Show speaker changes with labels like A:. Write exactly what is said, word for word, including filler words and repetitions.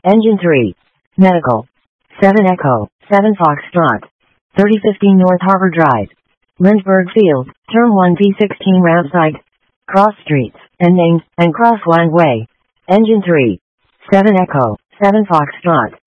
A: Engine three. Medical. seven Echo, seven Foxtrot. thirty fifteen North Harbor Drive. Lindbergh Field, Term one P sixteen ramp site. Cross streets, and named, and Crossland Way. Engine three. seven Echo, seven Foxtrot.